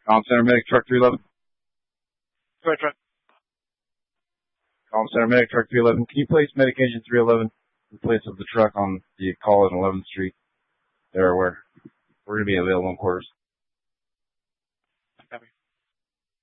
Calm Center Medic Truck 311. Go ahead, Trent. Calm Center Medic Truck 311. Can you place Medic Engine 311 in place of the truck on the call at 11th Street? There, where we're going to be available in quarters.